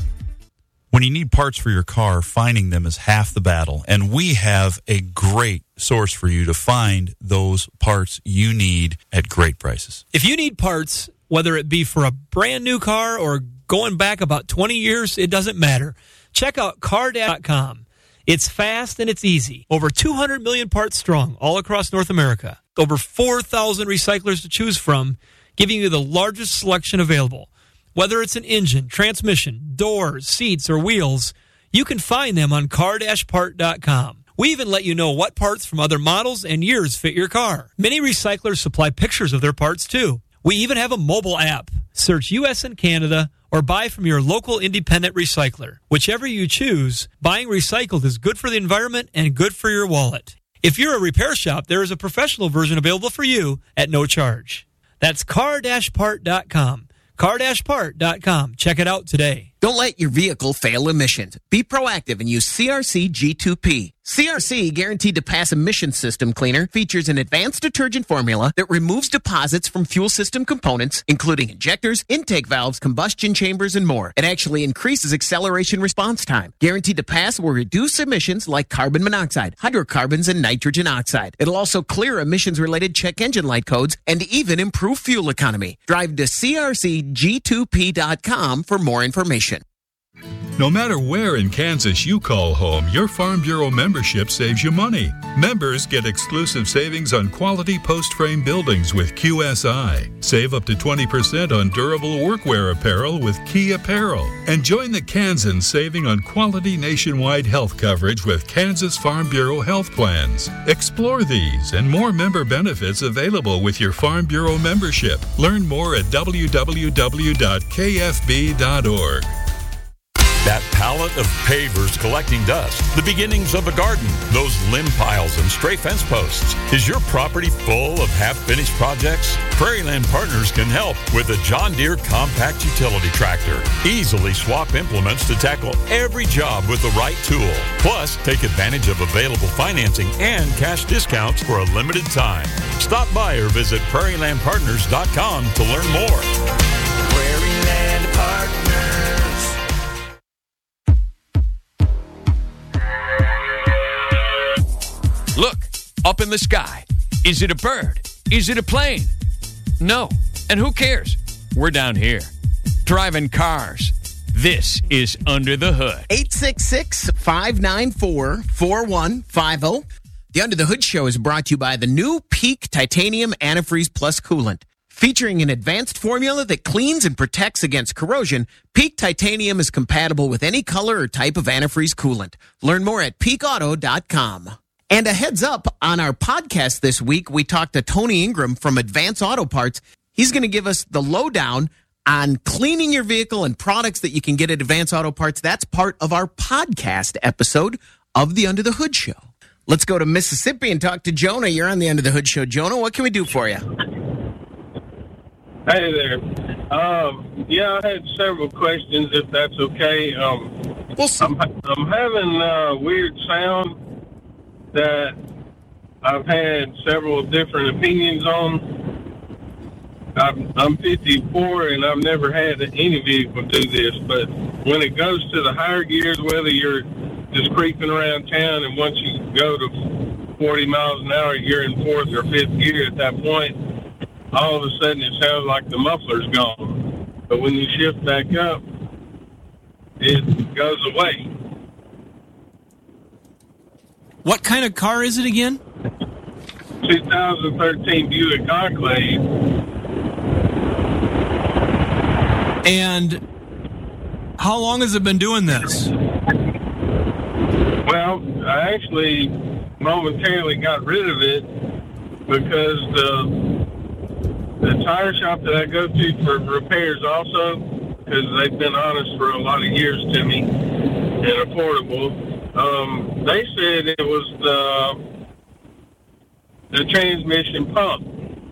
When you need parts for your car, finding them is half the battle. And we have a great source for you to find those parts you need at great prices. If you need parts, whether it be for a brand new car or going back about twenty years, it doesn't matter. Check out car dash dot com. It's fast and it's easy. Over two hundred million parts strong all across North America. Over four thousand recyclers to choose from, giving you the largest selection available. Whether it's an engine, transmission, doors, seats, or wheels, you can find them on car dash part dot com. We even let you know what parts from other models and years fit your car. Many recyclers supply pictures of their parts, too. We even have a mobile app. Search U S and Canada or buy from your local independent recycler. Whichever you choose, buying recycled is good for the environment and good for your wallet. If you're a repair shop, there is a professional version available for you at no charge. That's car dash part dot com. car dash part dot com. Check it out today. Don't let your vehicle fail emissions. Be proactive and use C R C G two P. C R C, guaranteed to pass emission system cleaner, features an advanced detergent formula that removes deposits from fuel system components, including injectors, intake valves, combustion chambers, and more. It actually increases acceleration response time. Guaranteed to pass will reduce emissions like carbon monoxide, hydrocarbons, and nitrogen oxide. It'll also clear emissions-related check engine light codes and even improve fuel economy. Drive to C R C G two P dot com for more information. No matter where in Kansas you call home, your Farm Bureau membership saves you money. Members get exclusive savings on quality post-frame buildings with Q S I. Save up to twenty percent on durable workwear apparel with Key Apparel. And join the Kansans saving on quality nationwide health coverage with Kansas Farm Bureau health plans. Explore these and more member benefits available with your Farm Bureau membership. Learn more at w w w dot k f b dot org. That pallet of pavers collecting dust, the beginnings of a garden, those limb piles and stray fence posts. Is your property full of half-finished projects? Prairie Land Partners can help with a John Deere compact utility tractor. Easily swap implements to tackle every job with the right tool. Plus, take advantage of available financing and cash discounts for a limited time. Stop by or visit prairie land partners dot com to learn more. Prairie Land Partners. Look, up in the sky. Is it a bird? Is it a plane? No. And who cares? We're down here, driving cars. This is Under the Hood. eight six six, five nine four, four one five zero. The Under the Hood Show is brought to you by the new Peak Titanium Antifreeze Plus Coolant. Featuring an advanced formula that cleans and protects against corrosion, Peak Titanium is compatible with any color or type of antifreeze coolant. Learn more at peak auto dot com. And a heads up, on our podcast this week, we talked to Tony Ingram from Advance Auto Parts. He's going to give us the lowdown on cleaning your vehicle and products that you can get at Advance Auto Parts. That's part of our podcast episode of the Under the Hood Show. Let's go to Mississippi and talk to Jonah. You're on the Under the Hood Show. Jonah, what can we do for you? Hey there. Um, yeah, I had several questions, if that's okay. Um, we'll I'm, I'm having a weird sound that I've had several different opinions on. I'm, I'm fifty-four, and I've never had any vehicle do this, but when it goes to the higher gears, whether you're just creeping around town, and once you go to forty miles an hour, you're in fourth or fifth gear at that point, all of a sudden it sounds like the muffler's gone. But when you shift back up, it goes away. What kind of car is it again? twenty thirteen Buick Enclave. And how long has it been doing this? Well, I actually momentarily got rid of it because the the tire shop that I go to for repairs also, because they've been honest for a lot of years to me and affordable, um, they said it was the the transmission pump.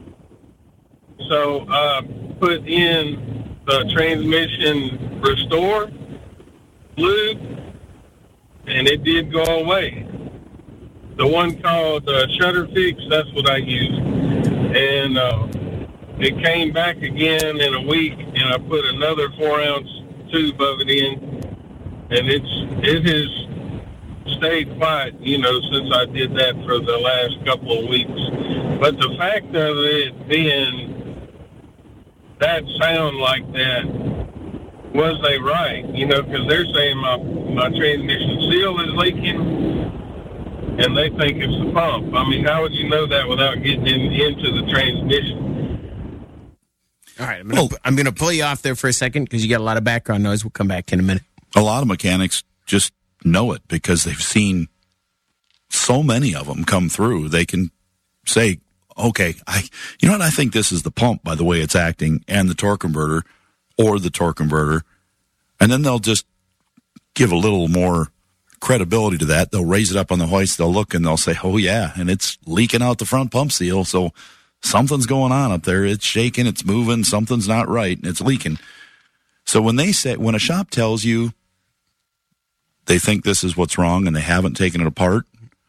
So I put in the transmission restore lube, and it did go away. The one called uh, Shutter Fix, that's what I used. And uh, it came back again in a week, and I put another four-ounce tube of it in, and it's it has stayed quiet, you know, since I did that for the last couple of weeks. But the fact of it being that sound like that, was they right? You know, because they're saying my, my transmission seal is leaking, and they think it's the pump. I mean, how would you know that without getting in, into the transmission? All right, I'm going to I'm gonna pull you off there for a second because you got a lot of background noise. We'll come back in a minute. A lot of mechanics just know it because they've seen so many of them come through. They can say, okay, I, you know what? I think this is the pump by the way it's acting and the torque converter or the torque converter. And then they'll just give a little more credibility to that. They'll raise it up on the hoist. They'll look and they'll say, oh yeah. And it's leaking out the front pump seal. So something's going on up there. It's shaking. It's moving. Something's not right. It's leaking. So when they say, when a shop tells you they think this is what's wrong and they haven't taken it apart,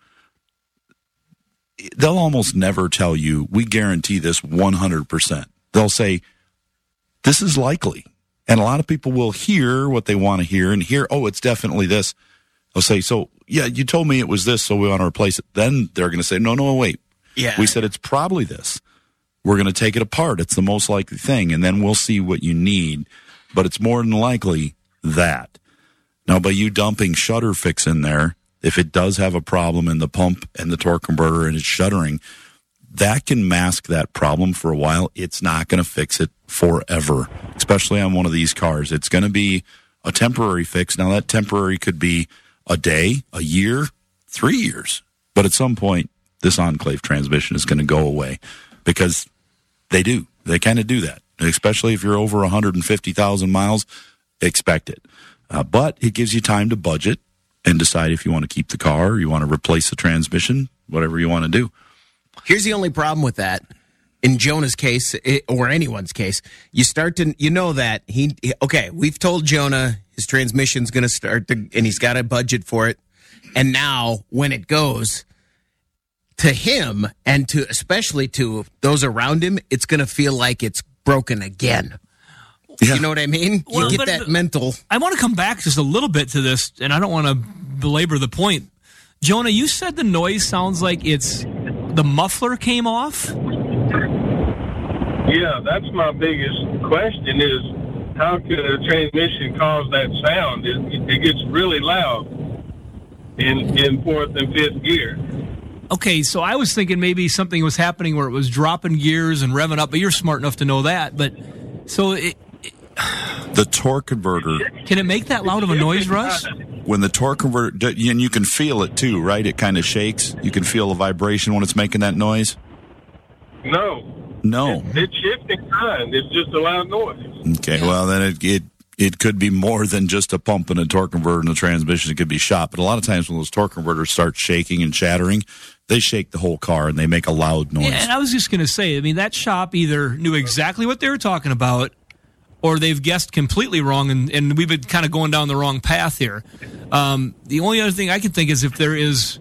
they'll almost never tell you, we guarantee this one hundred percent. They'll say, this is likely. And a lot of people will hear what they want to hear and hear, oh, it's definitely this. They'll say, so, yeah, you told me it was this, so we want to replace it. Then they're going to say, no, no, wait. Yeah. We said it's probably this. We're going to take it apart. It's the most likely thing, and then we'll see what you need. But it's more than likely that. Now, by you dumping Shutter Fix in there, if it does have a problem in the pump and the torque converter and it's shuttering, that can mask that problem for a while. It's not going to fix it forever, especially on one of these cars. It's going to be a temporary fix. Now, that temporary could be a day, a year, three years. But at some point, this Enclave transmission is going to go away because they do. They kind of do that, especially if you're over one hundred fifty thousand miles, expect it. Uh, but it gives you time to budget and decide if you want to keep the car or you want to replace the transmission, whatever you want to do. Here's the only problem with that. In Jonah's case, it, or anyone's case, you start to, you know that he, okay, we've told Jonah his transmission's going to start, to, and he's got a budget for it. And now when it goes to him and to, especially to those around him, it's going to feel like it's broken again. Yeah. You know what I mean? Well, you get that mental. I want to come back just a little bit to this, and I don't want to belabor the point. Jonah, you said the noise sounds like it's the muffler came off? Yeah, that's my biggest question is how could a transmission cause that sound? It, it gets really loud in, in fourth and fifth gear. Okay, so I was thinking maybe something was happening where it was dropping gears and revving up, but you're smart enough to know that. But so it, it, the torque converter, can it make that loud of a noise, Russ? When the torque converter, and you can feel it too, right? It kind of shakes. You can feel the vibration when it's making that noise. No. No. It, it's shifting kind. It's just a loud noise. Okay, well, then it, it it could be more than just a pump and a torque converter in the transmission. It could be shot. But a lot of times when those torque converters start shaking and shattering, they shake the whole car and they make a loud noise. Yeah, and I was just going to say, I mean, that shop either knew exactly what they were talking about or they've guessed completely wrong, and, and we've been kind of going down the wrong path here. Um, the only other thing I can think is if there is